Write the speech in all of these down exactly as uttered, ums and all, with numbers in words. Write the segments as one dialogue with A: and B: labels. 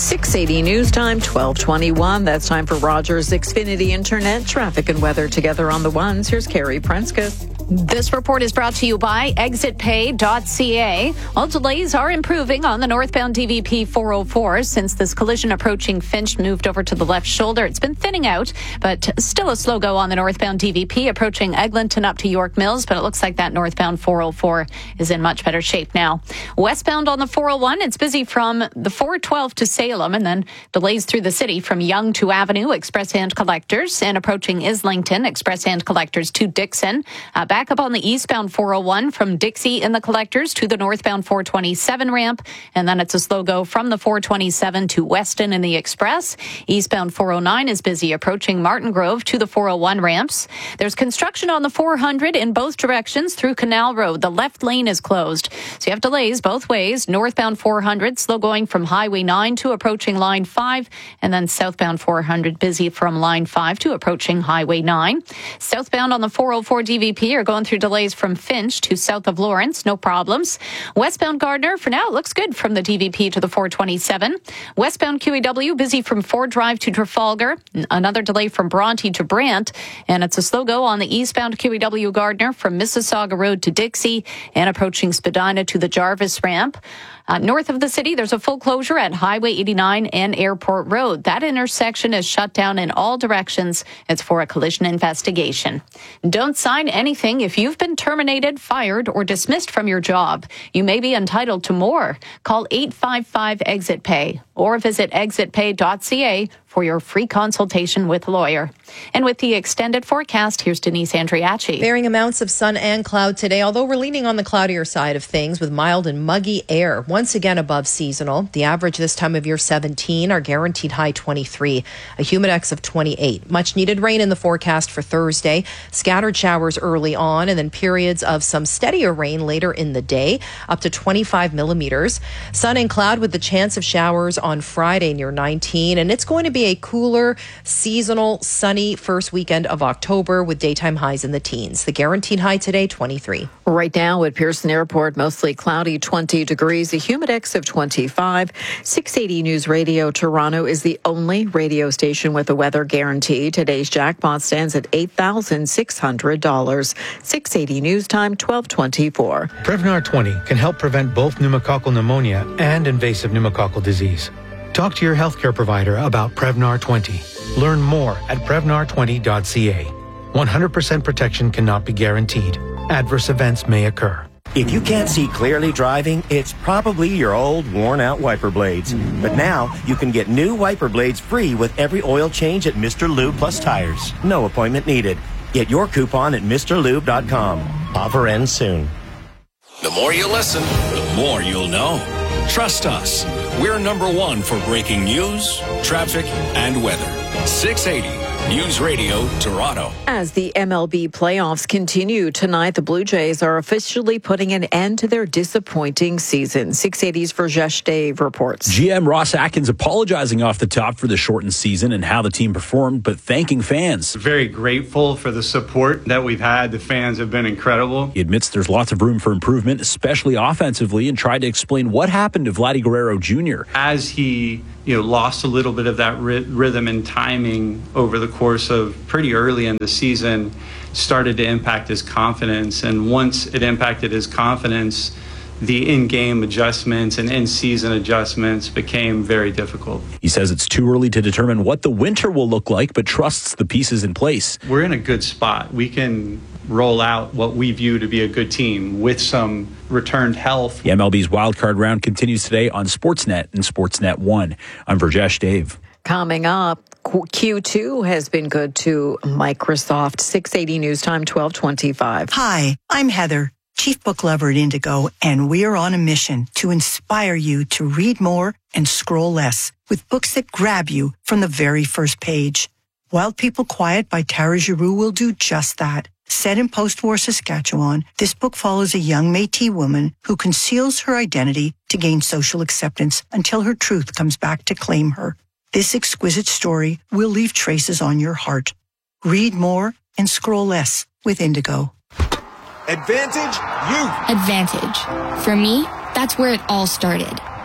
A: six eighty News Time, twelve twenty-one. That's time for Rogers Xfinity Internet. Traffic and weather together on the ones. Here's Carrie Prenskus.
B: This report is brought to you by exit pay dot c a. All delays are improving on the northbound D V P four oh four since this collision approaching Finch moved over to the left shoulder. It's been thinning out, but still a slow go on the northbound D V P approaching Eglinton up to York Mills, but it looks like that northbound four oh four is in much better shape now. Westbound on the four oh one, it's busy from the four twelve to Salem, and then delays through the city from Yonge to Avenue, express hand collectors, and approaching Islington, express hand collectors to Dixon. Uh, back up on the eastbound four oh one from Dixie in the collectors to the northbound four twenty-seven ramp, and then it's a slow go from the four twenty-seven to Weston in the express. Eastbound four oh nine is busy approaching Martin Grove to the four oh one ramps. There's construction on the four hundred in both directions through Canal Road. The left lane is closed, so you have delays both ways. Northbound four hundred slow going from Highway nine to approaching Line five, and then southbound four hundred busy from Line five to approaching Highway nine. Southbound on the four oh four D V P are going through delays from Finch to south of Lawrence, no problems. Westbound Gardner, for now, looks good from the D V P to the four twenty-seven. Westbound Q E W, busy from Ford Drive to Trafalgar. Another delay from Bronte to Brant, and it's a slow go on the eastbound Q E W Gardner from Mississauga Road to Dixie and approaching Spadina to the Jarvis ramp. Uh, north of the city, there's a full closure at Highway eighty-nine and Airport Road. That intersection is shut down in all directions. It's for a collision investigation. Don't sign anything if you've been terminated, fired, or dismissed from your job. You may be entitled to more. Call eight five five exit pay or visit exit pay dot c a for your free consultation with a lawyer. And with the extended forecast, here's Denise Andriachi.
C: Varying amounts of sun and cloud today, although we're leaning on the cloudier side of things with mild and muggy air. Once again above seasonal. The average this time of year seventeen, our guaranteed high twenty-three, a humidex of twenty-eight. Much needed rain in the forecast for Thursday. Scattered showers early on and then periods of some steadier rain later in the day, up to twenty-five millimeters. Sun and cloud with the chance of showers on Friday near nineteen, and it's going to be a cooler, seasonal, sunny first weekend of October with daytime highs in the teens. The guaranteed high today, twenty-three.
A: Right now at Pearson Airport, mostly cloudy, twenty degrees, a humidex of twenty-five. six eighty News Radio Toronto is the only radio station with a weather guarantee. Today's jackpot stands at eight thousand six hundred dollars. six eighty News Time, twelve twenty-four.
D: Prevnar twenty can help prevent both pneumococcal pneumonia and invasive pneumococcal disease. Talk to your healthcare provider about Prevnar twenty. Learn more at prevnar twenty dot c a. one hundred percent protection cannot be guaranteed. Adverse events may occur.
E: If you can't see clearly driving, it's probably your old, worn-out wiper blades. But now, you can get new wiper blades free with every oil change at Mister Lube Plus Tires. No appointment needed. Get your coupon at mister lube dot com. Offer ends soon.
F: The more you listen, the more you'll know. Trust us. We're number one for breaking news, traffic, and weather. six eighty News Radio Toronto.
A: As the M L B playoffs continue tonight, the Blue Jays are officially putting an end to their disappointing season. six eighty's Verjesh Dave reports.
G: G M Ross Atkins apologizing off the top for the shortened season and how the team performed, but thanking fans.
H: Very grateful for the support that we've had. The fans have been incredible.
G: He admits there's lots of room for improvement, especially offensively, and tried to explain what happened to Vladdy Guerrero Junior
H: As he you know, lost a little bit of that ry- rhythm and timing over the course of pretty early in the season, started to impact his confidence. And once it impacted his confidence, the in-game adjustments and in-season adjustments became very difficult.
G: He says it's too early to determine what the winter will look like, but trusts the pieces in place.
H: We're in a good spot. We can roll out what we view to be a good team with some returned health.
G: The M L B's wildcard round continues today on Sportsnet and Sportsnet one. I'm Verjesh Dave.
A: Coming up, Q two has been good to Microsoft. six eighty News Time, twelve twenty-five.
I: Hi, I'm Heather, Chief Book Lover at Indigo, and we're on a mission to inspire you to read more and scroll less with books that grab you from the very first page. Wild People Quiet by Tara Giroux will do just that. Set in post-war Saskatchewan, this book follows a young Métis woman who conceals her identity to gain social acceptance until her truth comes back to claim her. This exquisite story will leave traces on your heart. Read more and scroll less with Indigo.
J: Advantage Youth.
K: Advantage. For me, that's where it all started.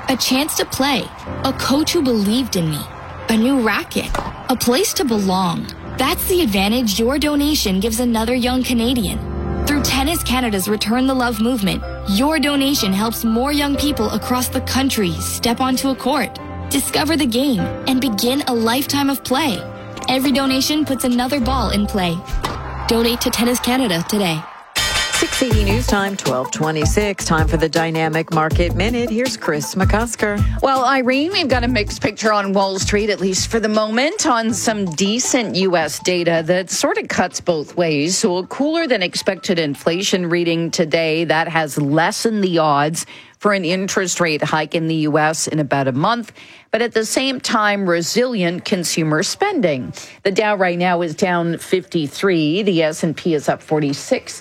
J: A chance to play. A coach who believed in me. A new racket. A place to belong. That's the advantage your donation gives another young Canadian. Through Tennis Canada's Return the Love movement, your donation helps more young people across the country step onto a court, discover the game, and begin a lifetime of play. Every donation puts another ball in play. Donate to Tennis Canada today.
A: six eighty News Time, twelve twenty-six. Time for the Dynamic Market Minute. Here's Chris McCusker.
B: Well, Irene, we've got a mixed picture on Wall Street, at least for the moment, on some decent U S data that sort of cuts both ways. So a cooler than expected inflation reading today that has lessened the odds for an interest rate hike in the U S in about a month. But at the same time, resilient consumer spending. The Dow right now is down fifty-three. The S and P is up forty-six.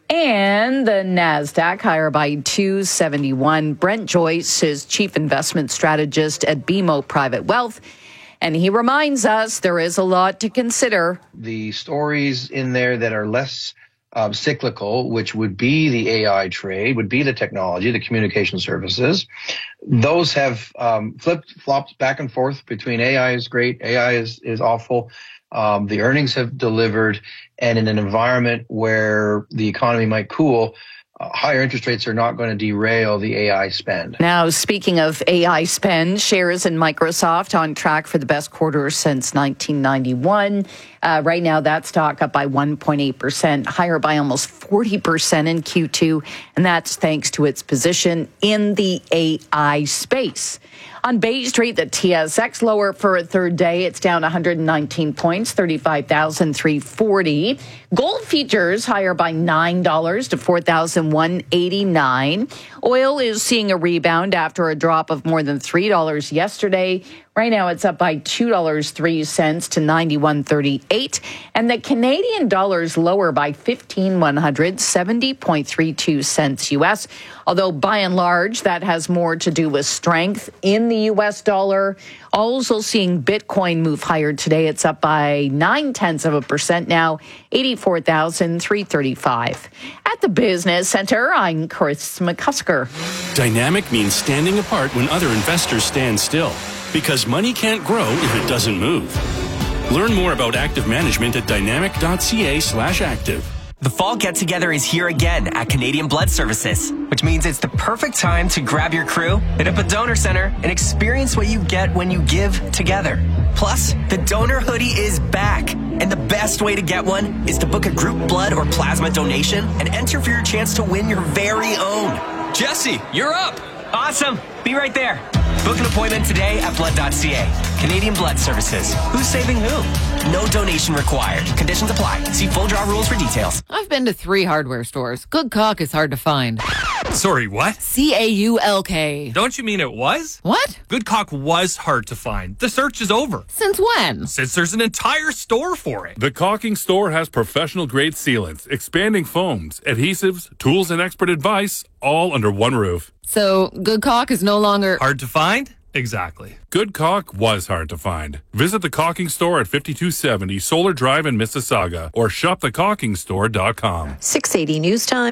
B: And the NASDAQ higher by two seventy-one. Brent Joyce is chief investment strategist at B M O Private Wealth. And he reminds us there is a lot to consider.
K: The stories in there that are less uh, cyclical, which would be the A I trade, would be the technology, the communication services. Those have um, flip-flopped back and forth between A I is great, A I is, is awful. Um, the earnings have delivered, and in an environment where the economy might cool, uh, higher interest rates are not going to derail the A I spend.
B: Now, speaking of A I spend, shares in Microsoft on track for the best quarter since nineteen ninety-one. Uh, right now, that stock up by one point eight percent, higher by almost forty percent in Q two, and that's thanks to its position in the A I space. On Bay Street, the T S X lower for a third day. It's down one hundred nineteen points, thirty-five thousand three hundred forty. Gold futures higher by nine dollars to four thousand one hundred eighty-nine. Oil is seeing a rebound after a drop of more than three dollars yesterday. Right now, it's up by two dollars and three cents to ninety-one thirty-eight. And the Canadian dollar is lower by fifteen one hundred, seventy point three two cents U S. Although, by and large, that has more to do with strength in the U S dollar. Also seeing Bitcoin move higher today. It's up by nine tenths of a percent now, eighty-four thousand three hundred thirty-five. At the Business Center, I'm Chris McCusker.
F: Dynamic means standing apart when other investors stand still. Because money can't grow if it doesn't move. Learn more about active management at dynamic.ca slash active.
L: The fall get-together is here again at Canadian Blood Services, which means it's the perfect time to grab your crew, hit up a donor center, and experience what you get when you give together. Plus, the donor hoodie is back, and the best way to get one is to book a group blood or plasma donation and enter for your chance to win your very own.
M: Jesse, you're up!
L: Awesome! Be right there. Book an appointment today at blood dot c a. Canadian Blood Services. Who's saving who? No donation required. Conditions apply. See full draw rules for details.
N: I've been to three hardware stores. Good Caulk is hard to find.
M: Sorry, what?
N: C A U L K.
M: Don't you mean it was?
N: What?
M: Good Caulk was hard to find. The search is over.
N: Since when?
M: Since there's an entire store for it.
O: The Caulking Store has professional-grade sealants, expanding foams, adhesives, tools, and expert advice, all under one roof.
N: So, Good Caulk is no longer...
M: hard to find? Exactly.
O: Good Caulk was hard to find. Visit the Caulking Store at fifty-two seventy Solar Drive in Mississauga or shop the caulking store dot com.
A: six eighty News Time,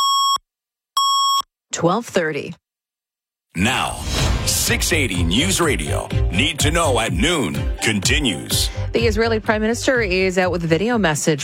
A: twelve thirty.
F: Now, six eighty News Radio. Need to know at noon continues.
A: The Israeli Prime Minister is out with a video message